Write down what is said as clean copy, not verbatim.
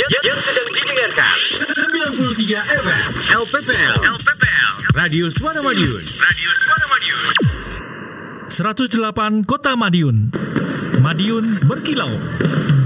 Yang sedang didengarkan 93 FM LPPL Radio Suara Madiun 108 Kota Madiun. Madiun berkilau.